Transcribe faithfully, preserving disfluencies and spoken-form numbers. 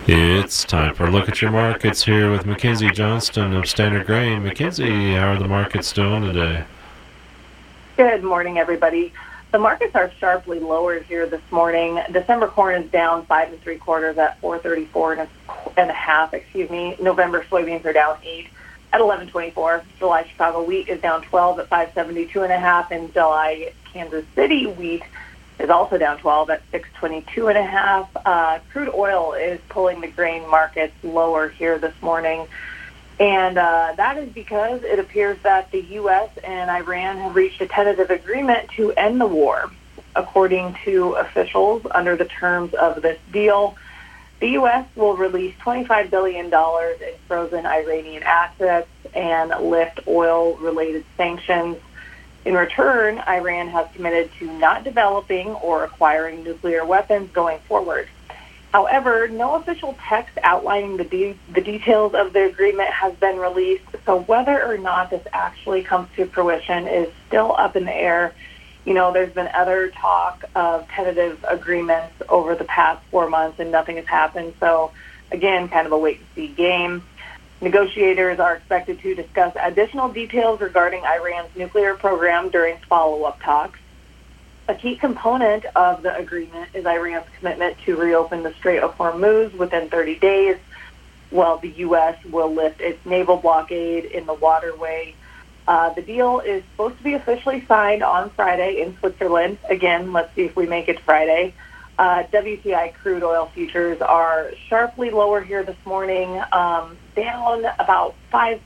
It's time for a look at your markets here with Mackenzie Johnston of Standard Grain. Mackenzie, how are the markets doing today? Good morning, everybody. The markets are sharply lower here this morning. December corn is down five and three quarters at four thirty-four and a, and a half. Excuse me. November soybeans are down eight at eleven twenty-four. July Chicago wheat is down twelve at five seventy-two and a half, and July Kansas City wheat is also down twelve at six twenty-two and a half. Uh, crude oil is pulling the grain markets lower here this morning. And uh, that is because it appears that the U S and Iran have reached a tentative agreement to end the war. According to officials, under the terms of this deal, the U S will release twenty-five billion dollars in frozen Iranian assets and lift oil-related sanctions. In return, Iran has committed to not developing or acquiring nuclear weapons going forward. However, no official text outlining the, de- the details of the agreement has been released, so whether or not this actually comes to fruition is still up in the air. You know, there's been other talk of tentative agreements over the past four months, and nothing has happened. So, again, kind of a wait-and-see game. Negotiators are expected to discuss additional details regarding Iran's nuclear program during follow-up talks. A key component of the agreement is Iran's commitment to reopen the Strait of Hormuz within thirty days, while the U S will lift its naval blockade in the waterway. Uh, the deal is supposed to be officially signed on Friday in Switzerland. Again, let's see if we make it Friday. Uh, W T I crude oil futures are sharply lower here this morning, um, down about five